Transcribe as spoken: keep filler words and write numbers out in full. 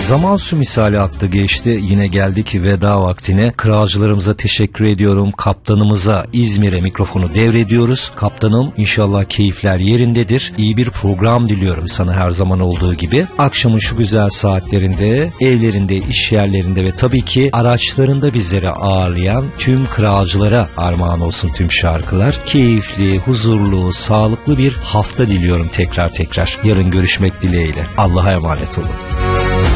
Zaman su misali aktı geçti. Yine geldik veda vaktine. Kralcılarımıza teşekkür ediyorum. Kaptanımıza İzmir'e mikrofonu devrediyoruz. Kaptanım, inşallah keyifler yerindedir. İyi bir program diliyorum sana her zaman olduğu gibi. Akşamın şu güzel saatlerinde, evlerinde, iş yerlerinde ve tabii ki araçlarında bizleri ağırlayan tüm kralcılara armağan olsun tüm şarkılar. Keyifli, huzurlu, sağlıklı bir hafta diliyorum tekrar tekrar. Yarın görüşmek dileğiyle. Allah'a emanet olun.